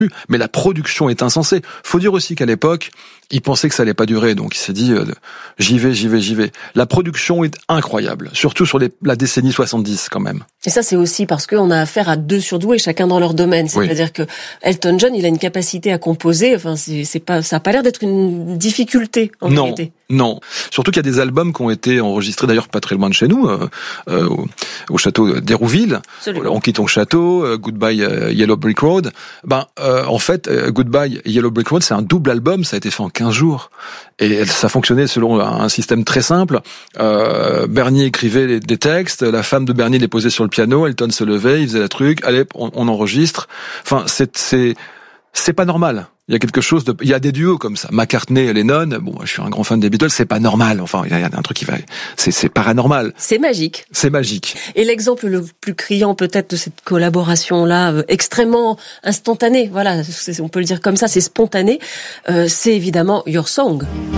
mais la production est insensée. Faut dire aussi qu'à l'époque, il pensait que ça allait pas durer, donc il s'est dit j'y vais. La production est incroyable, surtout sur la décennie 70 quand même. Et ça, c'est aussi parce qu'on a affaire à deux surdoués, chacun dans leur domaine. C'est-à-dire que Elton John, il a une capacité à composer. Enfin, ça a pas l'air d'être une difficulté en vérité. Non. Surtout qu'il y a des albums qui ont été enregistrés d'ailleurs pas très loin de chez nous, au château d'Hérouville. On quitte ton château, Goodbye Yellow Brick Road. En fait, Goodbye Yellow Brick Road, c'est un double album, ça a été fait en 15 jours. Et ça fonctionnait selon un système très simple. Bernie écrivait des textes, la femme de Bernie les posait sur le piano, Elton se levait, il faisait la truc, allez, on enregistre. Enfin, c'est pas normal. Il y a des duos comme ça. McCartney et Lennon, bon, je suis un grand fan des Beatles, c'est pas normal. Enfin, il y a un truc c'est paranormal. C'est magique. C'est magique. Et l'exemple le plus criant peut-être de cette collaboration-là, extrêmement instantanée, voilà, on peut le dire comme ça, c'est spontané, c'est évidemment Your Song.